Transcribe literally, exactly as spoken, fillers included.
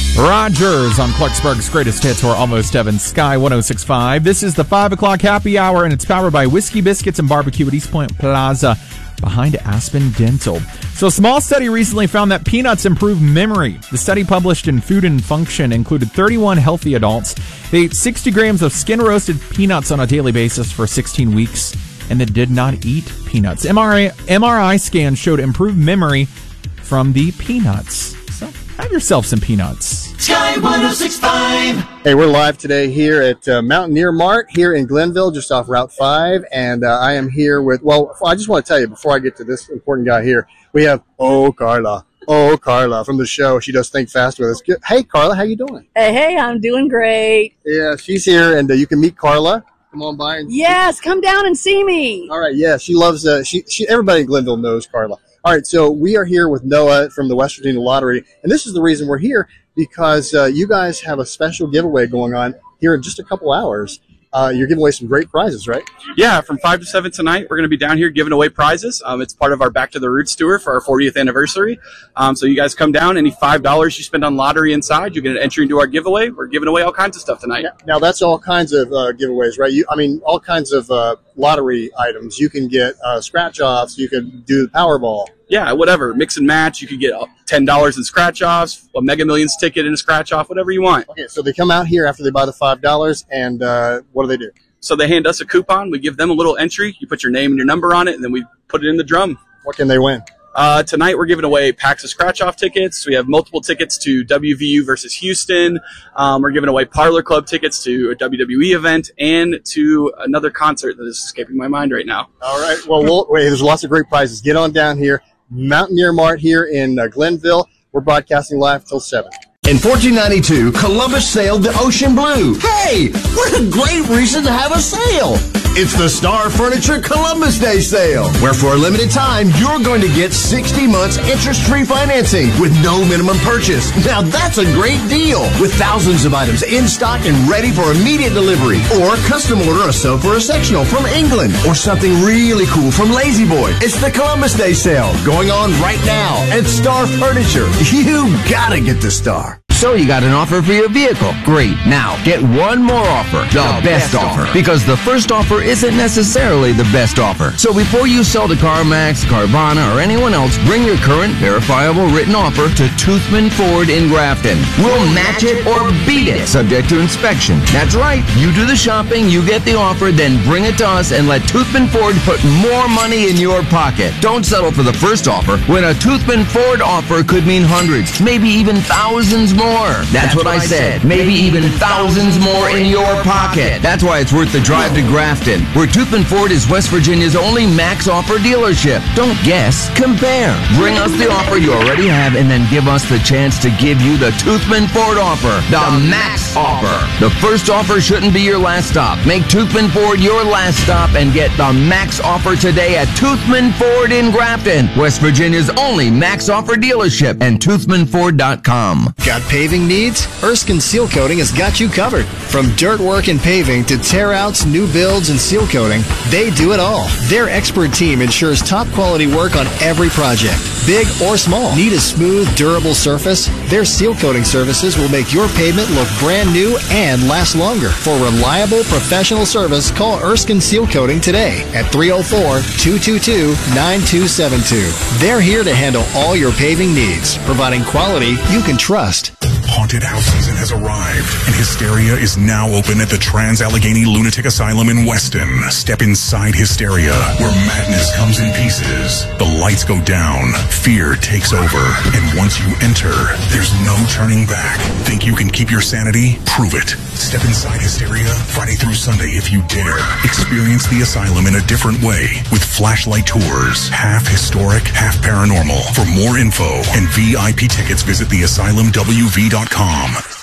Rogers on Clarksburg's Greatest Hits, or Almost Heaven, Sky one oh six point five. This is the five o'clock happy hour, and it's powered by Whiskey Biscuits and Barbecue at East Point Plaza behind Aspen Dental. So a small study recently found that peanuts improve memory. The study, published in Food and Function, included thirty-one healthy adults. They ate sixty grams of skin-roasted peanuts on a daily basis for sixteen weeks, and they did not eat peanuts. M R I, M R I scans showed improved memory from the peanuts. So have yourself some peanuts. Sky one oh six point five. Hey, we're live today here at uh, Mountaineer Mart here in Glenville, just off Route five. And uh, I am here with, well, I just want to tell you before I get to this important guy here, we have, oh, Carla. Oh, Carla from the show. She does Think Fast with us. Hey, Carla, how you doing? Hey, hey, I'm doing great. Yeah, she's here, and uh, you can meet Carla. Come on by. And yes, come down and see me. All right, yeah, she loves, uh, she, she, everybody in Glenville knows Carla. All right, so we are here with Noah from the West Virginia Lottery, and this is the reason we're here, because uh, you guys have a special giveaway going on here in just a couple hours. Uh, you're giving away some great prizes, right? Yeah, from five to seven tonight, we're going to be down here giving away prizes. Um, it's part of our Back to the Roots tour for our fortieth anniversary. Um, so you guys come down. Any five dollars you spend on lottery inside, you get an entry into our giveaway. We're giving away all kinds of stuff tonight. Now, now that's all kinds of uh, giveaways, right? You, I mean, all kinds of uh, lottery items. You can get uh, scratch-offs. You can do the Powerball. Yeah, whatever. Mix and match. You could get ten dollars in scratch-offs, a Mega Millions ticket in a scratch-off, whatever you want. Okay, so they come out here after they buy the five dollars, and uh, what do they do? So they hand us a coupon. We give them a little entry. You put your name and your number on it, and then we put it in the drum. What can they win? Uh, tonight we're giving away packs of scratch-off tickets. We have multiple tickets to W V U versus Houston. Um, we're giving away Parlor Club tickets to a W W E event and to another concert that is escaping my mind right now. All right. Well, we'll wait, there's lots of great prizes. Get on down here. Mountaineer Mart here in uh, Glenville. We're broadcasting live till seven. In fourteen ninety-two, Columbus sailed the ocean blue. Hey, what a great reason to have a sale! It's the Star Furniture Columbus Day Sale, where for a limited time, you're going to get sixty months interest-free financing with no minimum purchase. Now that's a great deal, with thousands of items in stock and ready for immediate delivery. Or custom order a sofa or sectional from England, or something really cool from Lazy Boy. It's the Columbus Day Sale, going on right now at Star Furniture. You gotta get the Star. So you got an offer for your vehicle. Great. Now, get one more offer. The, the best, best offer. offer. Because the first offer isn't necessarily the best offer. So before you sell to CarMax, Carvana, or anyone else, bring your current verifiable written offer to Toothman Ford in Grafton. We'll match it or beat it, subject to inspection. That's right. You do the shopping, you get the offer, then bring it to us and let Toothman Ford put more money in your pocket. Don't settle for the first offer when a Toothman Ford offer could mean hundreds, maybe even thousands more. That's, That's what, what I said. Maybe even thousands more in your pocket. That's why it's worth the drive to Grafton, where Toothman Ford is West Virginia's only max offer dealership. Don't guess, compare. Bring us the offer you already have and then give us the chance to give you the Toothman Ford offer, the max offer. The first offer shouldn't be your last stop. Make Toothman Ford your last stop and get the max offer today at Toothman Ford in Grafton, West Virginia's only max offer dealership, and toothman ford dot com. Got paving needs? Erskine Seal Coating has got you covered. From dirt work and paving to tear-outs, new builds, and seal coating, they do it all. Their expert team ensures top quality work on every project, big or small. Need a smooth, durable surface? Their seal coating services will make your pavement look brand new and last longer. For reliable, professional service, call Erskine Seal Coating today at three oh four, two two two, nine two seven two. They're here to handle all your paving needs, providing quality you can trust. Haunted house season has arrived, and Hysteria is now open at the Trans-Allegheny Lunatic Asylum in Weston. Step inside Hysteria, where madness comes in pieces. The lights go down, fear takes over, and once you enter, there's no turning back. Think you can keep your sanity? Prove it. Step inside Hysteria Friday through Sunday if you dare. Experience the asylum in a different way with flashlight tours, half historic, half paranormal. For more info and V I P tickets, visit the asylum W V dot com.